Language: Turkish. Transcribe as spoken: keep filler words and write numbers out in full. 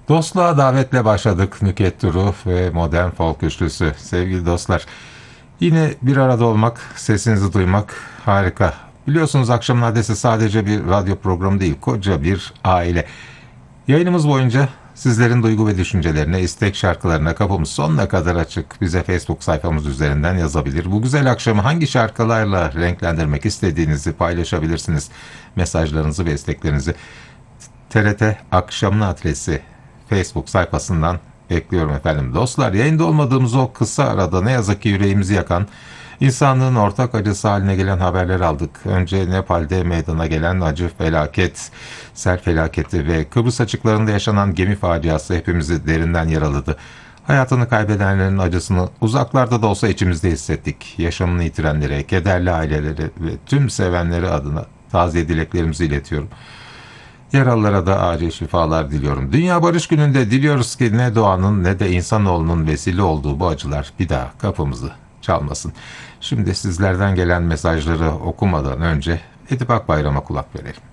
Dostluğa davetle başladık Nükhet Duru ve Modern Folk Üçlüsü. Sevgili dostlar, yine bir arada olmak, sesinizi duymak harika. Biliyorsunuz Akşamın Adresi sadece bir radyo programı değil, koca bir aile. Yayınımız boyunca sizlerin duygu ve düşüncelerine, istek şarkılarına kapımız sonuna kadar açık. Bize Facebook sayfamız üzerinden yazabilir. Bu güzel akşamı hangi şarkılarla renklendirmek istediğinizi paylaşabilirsiniz. Mesajlarınızı ve isteklerinizi T R T Akşamın Adresi Facebook sayfasından bekliyorum efendim. Dostlar, yayında olmadığımız o kısa arada ne yazık ki yüreğimizi yakan, insanlığın ortak acısı haline gelen haberler aldık. Önce Nepal'de meydana gelen acı felaket, sel felaketi ve Kıbrıs açıklarında yaşanan gemi faciası hepimizi derinden yaraladı. Hayatını kaybedenlerin acısını uzaklarda da olsa içimizde hissettik. Yaşamını yitirenlere, kederli aileleri ve tüm sevenleri adına taziye dileklerimizi iletiyorum. Yaralılara da acil şifalar diliyorum. Dünya Barış Günü'nde diliyoruz ki ne doğanın ne de insanoğlunun vesile olduğu bu acılar bir daha kapımızı çalmasın. Şimdi sizlerden gelen mesajları okumadan önce Edip Akbayram'a kulak verelim.